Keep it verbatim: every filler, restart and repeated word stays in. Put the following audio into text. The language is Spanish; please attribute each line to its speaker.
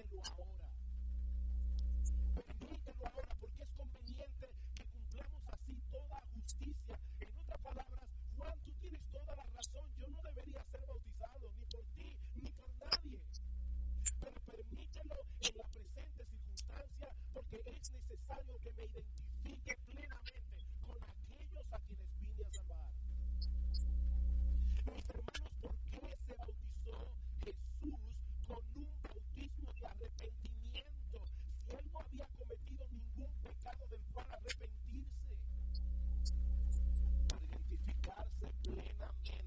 Speaker 1: permítelo ahora. Permítelo ahora, porque es conveniente que cumplamos así toda justicia. En otras palabras, Juan, tú tienes toda la razón. Yo no debería ser bautizado, ni por ti, ni por nadie. Pero permítelo en la presente circunstancia, porque es necesario que me identifique plenamente con aquellos a quienes vine a salvar. Mis hermanos, ¿por qué se bautizó Jesús con un bautismo de arrepentimiento? Si él no había cometido ningún pecado del cual arrepentirse. Para identificarse plenamente